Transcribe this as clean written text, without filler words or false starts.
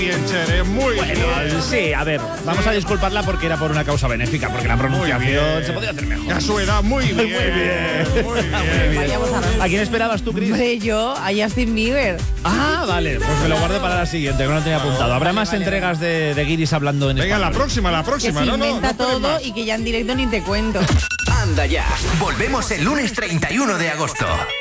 bien, Chere, muy Bueno, bien. sí, a ver, vamos a disculparla porque era por una causa benéfica, porque la pronunciación se podía hacer mejor. A su edad, muy bien. Muy bien. Muy bien. Vayamos a ¿A quién esperabas tú, Chris? Hombre, yo a Justin Bieber. Ah, vale, pues me lo guardo para la siguiente, que no lo tenía apuntado. Habrá más entregas de Guiris hablando en Venga, español. la Que próxima. se No inventa esperes todo más. y que ya en directo ni te cuento. Anda ya. Volvemos el lunes 31 de agosto.